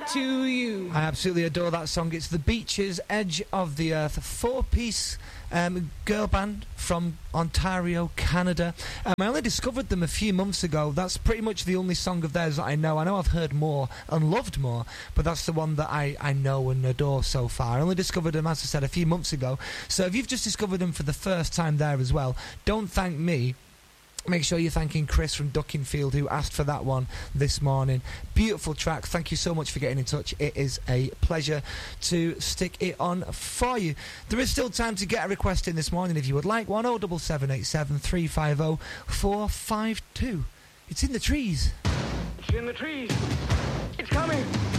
to you. I absolutely adore that song. It's The Beaches, Edge of the Earth, a four-piece girl band from Ontario, Canada. I only discovered them a few months ago. That's pretty much the only song of theirs that I know. I know I've heard more and loved more, but that's the one that I know and adore so far. I only discovered them, as I said, a few months ago. So if you've just discovered them for the first time there as well, don't thank me. Make sure you're thanking Chris from Duckingfield, who asked for that one this morning. Beautiful track. Thank you so much for getting in touch. It is a pleasure to stick it on for you. There is still time to get a request in this morning if you would like one. 07787 350 452. It's in the trees. It's in the trees. It's coming.